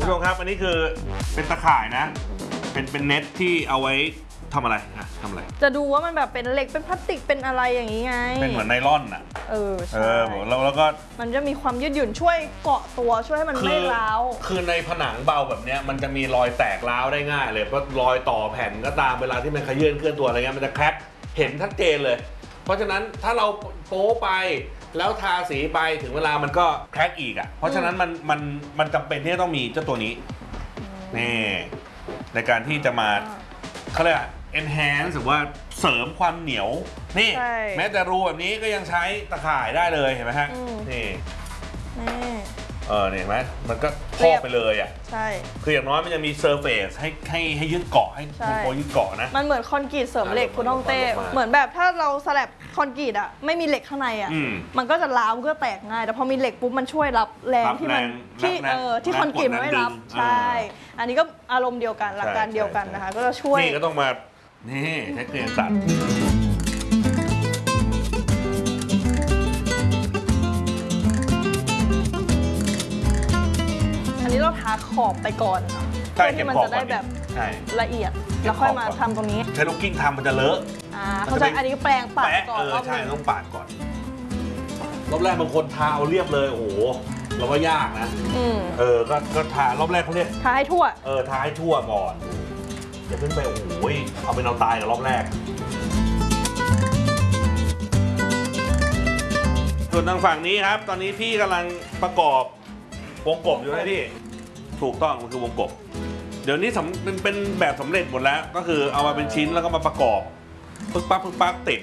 ผู้ชมครับอันนี้คือเป็นตะข่ายนะเป็นเน็ตที่เอาไว้ทำอะไรอะทำอะไรจะดูว่ามันแบบเป็นเหล็กเป็นพลาสติกเป็นอะไรอย่างนี้ไงเป็นเหมือนไนลอนอ่ะใช่แล้วก็มันจะมีความยืดหยุ่นช่วยเกาะตัวช่วยให้มันไม่ร้าวคือในผนังเบาแบบนี้มันจะมีรอยแตกร้าวได้ง่ายเลยเพราะรอยต่อแผ่นก็ตามเวลาที่มันขยื่นเคลื่อนตัวอะไรเงี้ยมันจะแคร็กเห็นชัดเจนเลยเพราะฉะนั้นถ้าเราโป๊ไปแล้วทาสีไปถึงเวลามันก็แคร็กอีกอ่ะเพราะฉะนั้นมันจำเป็นที่จะต้องมีเจ้าตัวนี้นี่ในการที่จะมาเขาเรียกenhance หรือว่าเสริมความเหนียวนี่แม้แต่รูแบบนี้ก็ยังใช้ตะข่ายได้เลยเห็นไหมฮะนี่เห็นไหมมันก็ครอบไปเลยอ่ะใช่คืออย่างน้อยมันจะมีเซอร์เฟซให้ยึดเกาะให้โปยึดเกาะนะมันเหมือนคอนกรีตเสริมเหล็กคุณต้องเต้เหมือนแบบถ้าเราสลับคอนกรีตอ่ะไม่มีเหล็กข้างในอ่ะมันก็จะร้าวมันก็แตกง่ายแต่พอมีเหล็กปุ๊บมันช่วยรับแรงที่คอนกรีตมันไม่รับใช่อันนี้ก็อารมณ์เดียวกันหลักการเดียวกันนะคะก็จะช่วยนี่ก็ต้องมานี่ใช้เครื่องตัดอันนี้เราทาขอบไปก่อนเพื่อที่มันจะได้แบบละเอียดแล้วค่อยมาทำตรงนี้ใช้ลูกกิ้งทำมันจะเลอะเข้าใจอันนี้แปรงปาดก่อนใช่ต้องปาดก่อนรอบแรกบางคนทาเอาเรียบเลยโอ้โหเราว่ายากนะก็ทารอบแรกเขาเรียกทาให้ทั่วทาให้ทั่วก่อนอย่าเพิ่งไปโอ้ยเอาเป็นเอาตายกับรอบแรกส่วนทางฝั่งนี้ครับตอนนี้พี่กำลังประกอบวงกบอยู่นะพี่ถูกต้องมันคือวงกบเดี๋ยวนี้เป็นแบบสำเร็จหมดแล้วก็คือเอามาเป็นชิ้นแล้วก็มาประกอบปึ๊กปั๊กติด